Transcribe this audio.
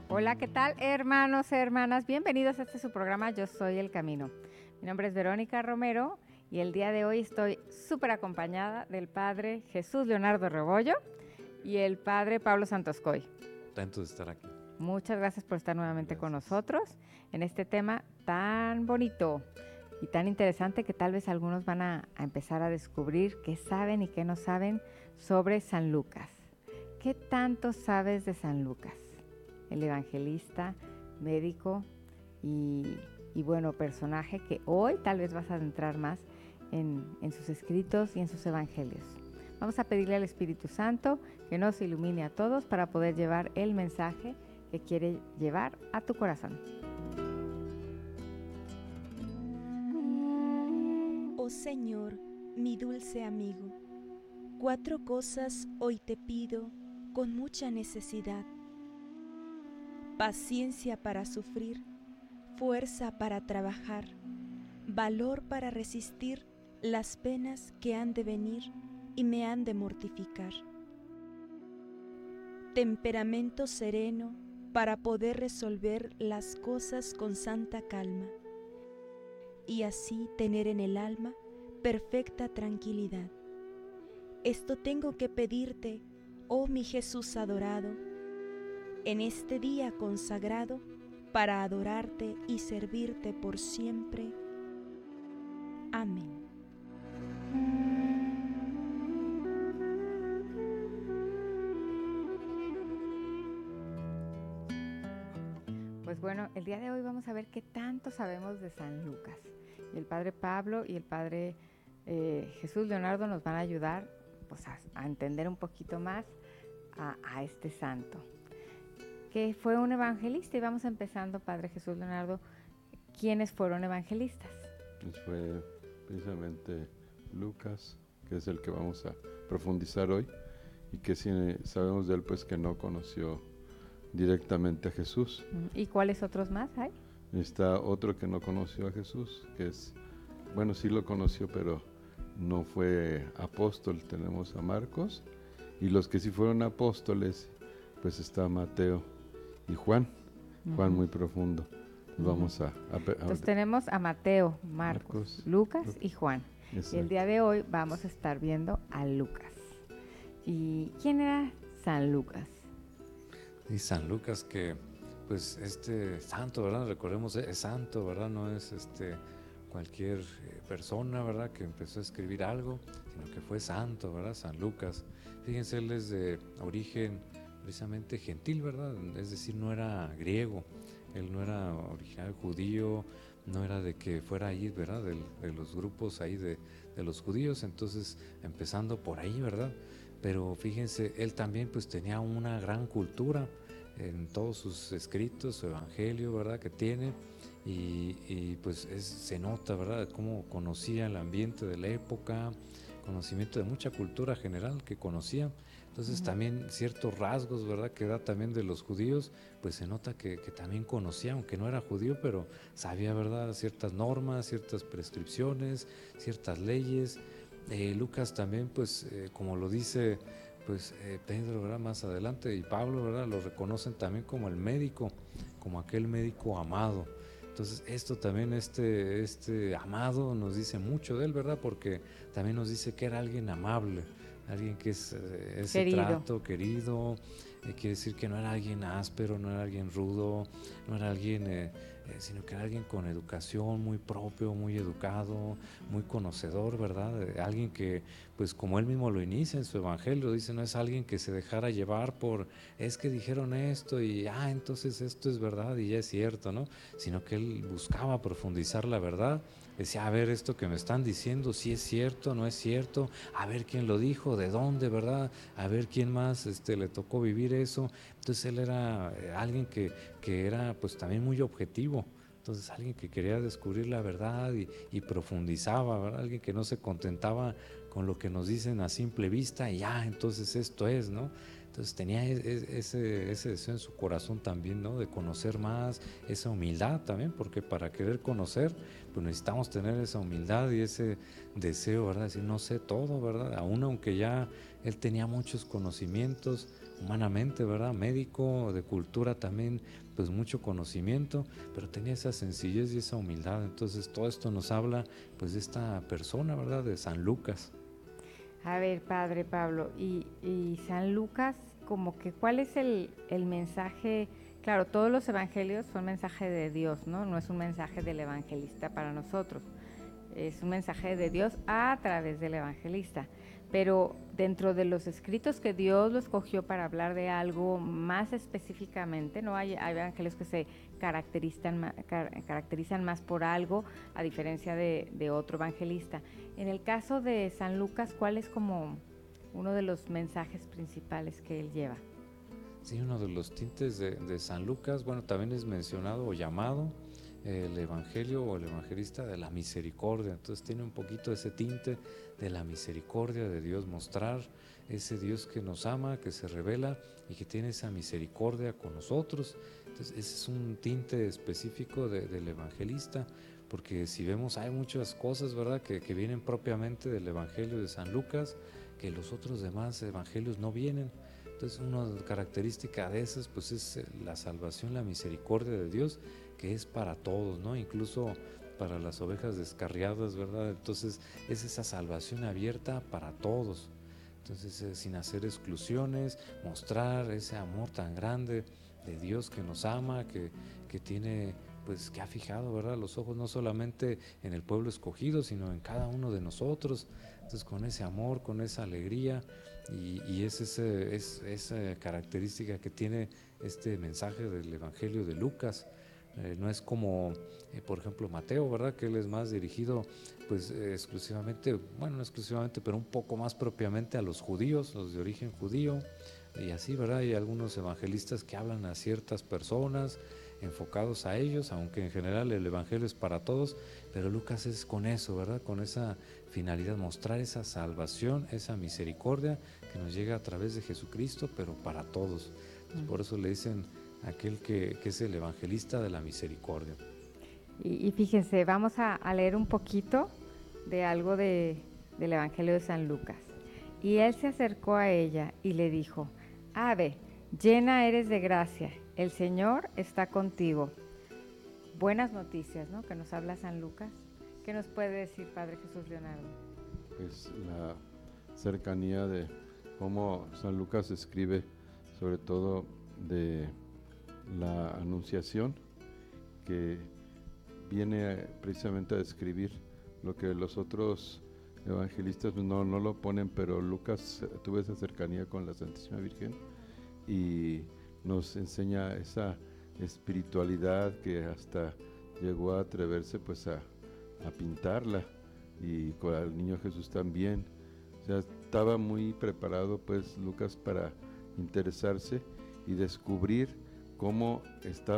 Hola, ¿qué tal, hermanos, hermanas? Bienvenidos a su programa Yo Soy el Camino. Mi nombre es Verónica Romero y el día de hoy estoy súper acompañada del Padre Jesús Leonardo Rebollo y el Padre Pablo Santoscoy. Contento de estar aquí. Muchas gracias por estar nuevamente con nosotros en este tema tan bonito y tan interesante que tal vez algunos van a empezar a descubrir qué saben y qué no saben sobre San Lucas. ¿Qué tanto sabes de San Lucas? El evangelista, médico y bueno, personaje que hoy tal vez vas a adentrar más en sus escritos y en sus evangelios. Vamos a pedirle al Espíritu Santo que nos ilumine a todos para poder llevar el mensaje que quiere llevar a tu corazón. Oh Señor, mi dulce amigo, 4 cosas hoy te pido con mucha necesidad: paciencia para sufrir, fuerza para trabajar, valor para resistir las penas que han de venir y me han de mortificar, temperamento sereno para poder resolver las cosas con santa calma y así tener en el alma perfecta tranquilidad. Esto tengo que pedirte, oh mi Jesús adorado, en este día consagrado para adorarte y servirte por siempre. Amén. Pues bueno, el día de hoy vamos a ver qué tanto sabemos de San Lucas. Y el Padre Pablo y el Padre Jesús Leonardo nos van a ayudar pues, a entender un poquito más a este santo, que fue un evangelista. Y vamos empezando, Padre Jesús Leonardo, ¿quiénes fueron evangelistas? Pues fue precisamente Lucas, que es el que vamos a profundizar hoy, y que sí sabemos de él pues que no conoció directamente a Jesús. ¿Y cuáles otros más hay? Está otro que no conoció a Jesús, que es, bueno, sí lo conoció, pero no fue apóstol. Tenemos a Marcos, y los que sí fueron apóstoles, pues está Mateo y Juan. Juan muy profundo. Vamos a Entonces tenemos a Mateo, Marcos, Lucas y Juan. Exacto. Y el día de hoy vamos a estar viendo a Lucas. ¿Y quién era San Lucas? Y San Lucas, que pues este santo, ¿verdad? Recordemos, es santo, ¿verdad? No es cualquier persona, ¿verdad? Que empezó a escribir algo, sino que fue santo, ¿verdad? San Lucas. Fíjense, él es de origen precisamente gentil, ¿verdad? Es decir, no era griego, él no era original judío, no era de que fuera ahí, ¿verdad? De los grupos ahí de los judíos, entonces empezando por ahí, ¿verdad? Pero fíjense, él también pues tenía una gran cultura en todos sus escritos, su evangelio, ¿verdad? Que tiene, y pues se nota, ¿verdad? Cómo conocía el ambiente de la época, conocimiento de mucha cultura general que conocía. Entonces también ciertos rasgos, ¿verdad? Que da también de los judíos, pues se nota que también conocía, aunque no era judío, pero sabía, ¿verdad? Ciertas normas, ciertas prescripciones, ciertas leyes. Lucas también, pues como lo dice pues Pedro, ¿verdad? Más adelante, y Pablo, ¿verdad? Lo reconocen también como el médico, como aquel médico amado. Entonces esto también, este amado nos dice mucho de él, ¿verdad? Porque también nos dice que era alguien amable, alguien que es ese querido. Trato, querido, quiere decir que no era alguien áspero, no era alguien rudo, no era alguien, sino que era alguien con educación, muy propio, muy educado, muy conocedor, ¿verdad? Alguien que, pues como él mismo lo inicia en su evangelio, dice, no es alguien que se dejara llevar por, es que dijeron esto y, entonces esto es verdad y ya es cierto, ¿no? Sino que él buscaba profundizar la verdad, decía, a ver, esto que me están diciendo, si es cierto, no es cierto, a ver quién lo dijo, de dónde, ¿verdad? A ver quién más le tocó vivir eso. Entonces él era alguien que era pues también muy objetivo. Entonces alguien que quería descubrir la verdad y profundizaba, ¿verdad? Alguien que no se contentaba con lo que nos dicen a simple vista y entonces esto es, ¿no? Entonces tenía ese deseo en su corazón también, ¿no? De conocer más, esa humildad también, porque para querer conocer, pues necesitamos tener esa humildad y ese deseo, ¿verdad? Decir, no sé todo, ¿verdad? Aún aunque ya él tenía muchos conocimientos, humanamente, ¿verdad? Médico, de cultura también, pues mucho conocimiento, pero tenía esa sencillez y esa humildad. Entonces todo esto nos habla pues de esta persona, ¿verdad? De San Lucas. A ver, Padre Pablo, y San Lucas, como que, ¿cuál es el mensaje? Claro, todos los evangelios son mensaje de Dios, ¿no? No es un mensaje del evangelista para nosotros, es un mensaje de Dios a través del evangelista. Pero dentro de los escritos que Dios lo escogió para hablar de algo más específicamente, ¿no? Hay evangelios que se caracterizan más por algo, a diferencia de otro evangelista. En el caso de San Lucas, ¿cuál es como uno de los mensajes principales que él lleva? Sí, uno de los tintes de San Lucas, bueno, también es mencionado o llamado el evangelio o el evangelista de la misericordia. Entonces tiene un poquito ese tinte de la misericordia de Dios, mostrar ese Dios que nos ama, que se revela y que tiene esa misericordia con nosotros. Entonces ese es un tinte específico del evangelista, porque si vemos hay muchas cosas, ¿verdad?, que vienen propiamente del evangelio de San Lucas, que los otros demás evangelios no vienen. Entonces una característica de esas pues es la salvación, la misericordia de Dios, que es para todos, ¿no? Incluso para las ovejas descarriadas, ¿verdad? Entonces es esa salvación abierta para todos. Entonces sin hacer exclusiones, mostrar ese amor tan grande de Dios que nos ama, que tiene, pues que ha fijado, ¿verdad?, los ojos no solamente en el pueblo escogido, sino en cada uno de nosotros. Entonces con ese amor, con esa alegría, y es esa característica que tiene este mensaje del Evangelio de Lucas. No es como, por ejemplo, Mateo, ¿verdad?, que él es más dirigido pues exclusivamente, bueno, no exclusivamente, pero un poco más propiamente a los judíos, los de origen judío, y así, ¿verdad? Hay algunos evangelistas que hablan a ciertas personas, enfocados a ellos, aunque en general el evangelio es para todos, pero Lucas es con eso, ¿verdad?, con esa finalidad, mostrar esa salvación, esa misericordia que nos llega a través de Jesucristo, pero para todos. Entonces, por eso le dicen aquel que es el evangelista de la misericordia. Y fíjense, vamos a leer un poquito de algo del Evangelio de San Lucas. Y él se acercó a ella y le dijo: Ave, llena eres de gracia, el Señor está contigo. Buenas noticias, ¿no?, que nos habla San Lucas. ¿Qué nos puede decir, Padre Jesús Leonardo? Pues la cercanía de cómo San Lucas escribe, sobre todo de la Anunciación, que viene precisamente a describir lo que los otros evangelistas no lo ponen, pero Lucas tuvo esa cercanía con la Santísima Virgen y nos enseña esa espiritualidad que hasta llegó a atreverse pues a pintarla, y con el niño Jesús también. O sea, estaba muy preparado pues Lucas para interesarse y descubrir cómo estaba